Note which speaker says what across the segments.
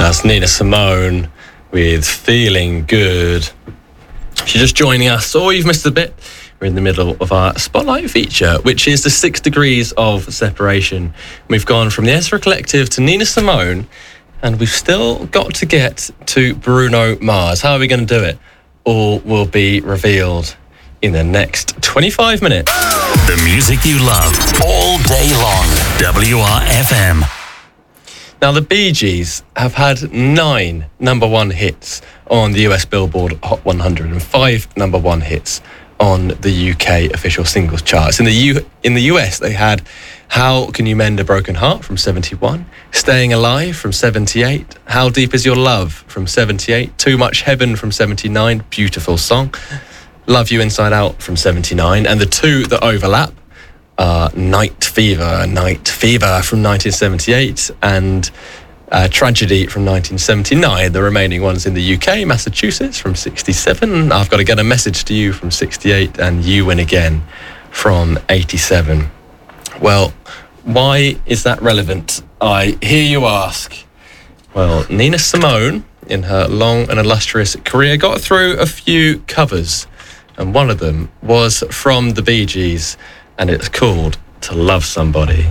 Speaker 1: That's Nina Simone with Feeling Good. If you're just joining us or you've missed a bit, we're in the middle of our Spotlight feature, which is the 6 degrees of separation. We've gone from the Ezra Collective to Nina Simone, and we've still got to get to Bruno Mars. How are we going to do it? All will be revealed in the next 25 minutes.
Speaker 2: The music you love all day long. WRFM.
Speaker 1: Now, the Bee Gees have had 9 number one hits on the US Billboard Hot 100 and 5 number one hits on the UK official singles charts. In the US, they had How Can You Mend a Broken Heart from 71, Staying Alive from 78, How Deep Is Your Love from 78, Too Much Heaven from 79, beautiful song, Love You Inside Out from 79, and the two that overlap are Night Fever from 1978, and Tragedy from 1979. The remaining ones in the UK, Massachusetts from 67, I've Got to Get a Message to You from 68, and You Win Again from 87. Well, why is that relevant, I hear you ask? Well, Nina Simone, in her long and illustrious career, got through a few covers, and one of them was from the Bee Gees, and it's called To Love Somebody.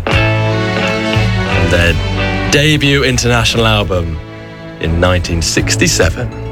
Speaker 1: From their debut international album in 1967.